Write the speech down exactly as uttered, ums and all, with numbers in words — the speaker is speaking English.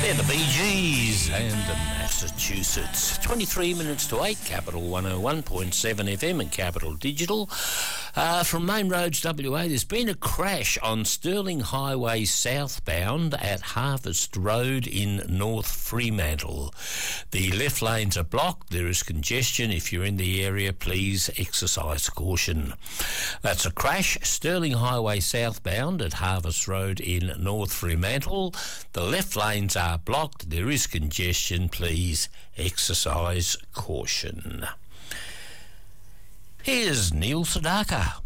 They're the Bee Gees and Massachusetts. twenty-three minutes to eight, Capital one oh one point seven F M and Capital Digital. Uh, from Main Roads W A, there's been a crash on Stirling Highway southbound at Harvest Road in North Fremantle. The left lanes are blocked. There is congestion. If you're in the area, please exercise caution. That's a crash, Stirling Highway southbound at Harvest Road in North Fremantle. The left lanes are blocked. There is congestion. Please exercise caution. Here's Neil Sedaka.